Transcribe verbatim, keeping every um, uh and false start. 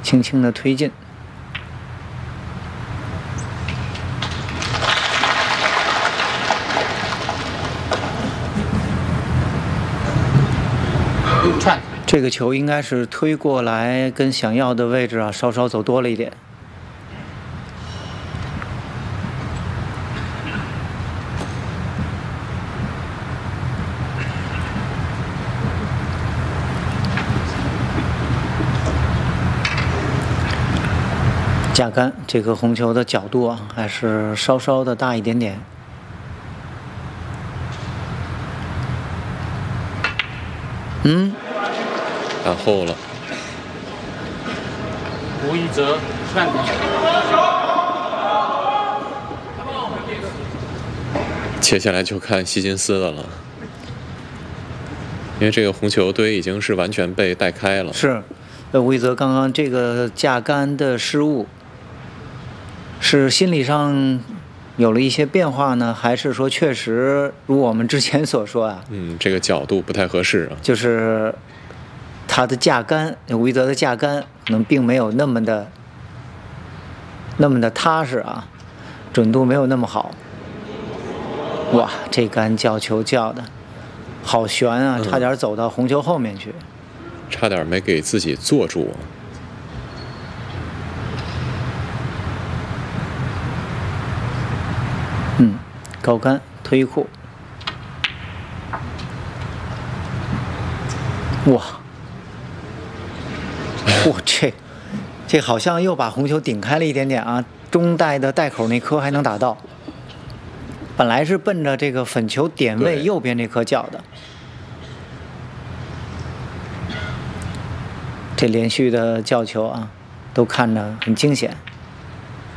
轻轻的推进。这个球应该是推过来，跟想要的位置啊稍稍走多了一点。架杆这颗红球的角度啊，还是稍稍的大一点点。嗯。 打后了， 吴一哲劝你。 接下来就看希金斯的了，因为这个红球堆已经是完全被带开了。 是，呃，吴一哲刚刚这个架杆的失误，是心理上有了一些变化呢，还是说确实如我们之前所说啊？ 嗯，这个角度不太合适啊。 就是。他的架杆，吴一泽的架杆可能并没有那么的那么的踏实啊，准度没有那么好。哇，这杆叫球叫的好悬啊，差点走到红球后面去， 嗯、差点没给自己坐住。 嗯，高杆推库，哇。哇，这这好像又把红球顶开了一点点啊！中带的带口那颗还能打到，本来是奔着这个粉球点位右边这颗叫的。这连续的叫球啊，都看着很惊险。